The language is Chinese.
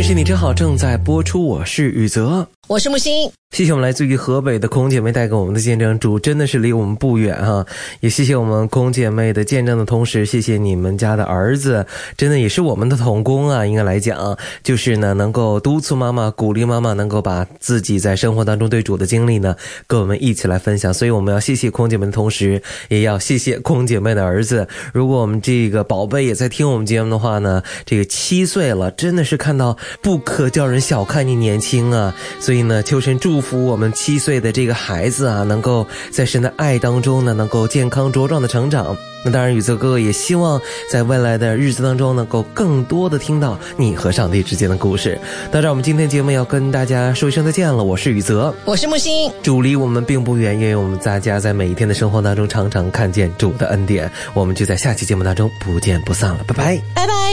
是你真好正在播出，我是宇泽， 我是木星。 谢谢我们来自于河北的空姐妹带给我们的见证，主真的是离我们不远哈，也谢谢我们空姐妹的见证的同时，谢谢你们家的儿子，真的也是我们的同工啊，应该来讲就是呢能够督促妈妈，鼓励妈妈能够把自己在生活当中对主的经历呢跟我们一起来分享，所以我们要谢谢空姐妹的同时，也要谢谢空姐妹的儿子。如果我们这个宝贝也在听我们节目的话呢，这个7岁了，真的是看到不可叫人小看你年轻啊，所以呢求神祝福我们7岁的这个孩子啊，能够在神的爱当中呢能够健康茁壮的成长。那当然宇泽哥哥也希望在未来的日子当中能够更多的听到你和上帝之间的故事。当然我们今天节目要跟大家说一声再见了，我是宇泽， 我是木星， 主离我们并不远，愿我们大家在每一天的生活当中常常看见主的恩典。我们就在下期节目当中不见不散了，拜拜， 拜拜。